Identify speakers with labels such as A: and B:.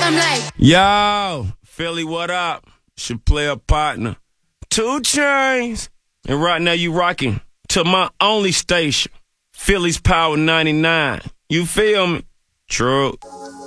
A: Yo, Philly, what up? It's your player partner, 2 Chainz. And right now you rocking to my only station, Philly's Power 99. You feel me? True.